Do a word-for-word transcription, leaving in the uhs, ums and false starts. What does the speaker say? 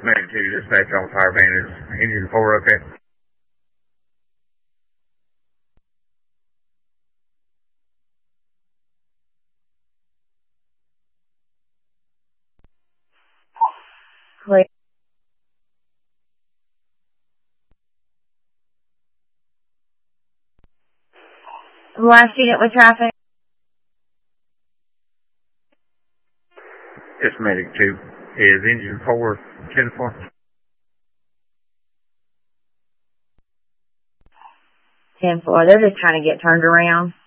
Medic two, dispatch on Fire Bandits. Engine four, okay. Clear. Last unit with traffic. This Medic two is engine four, ten four. ten four. They're just trying to get turned around.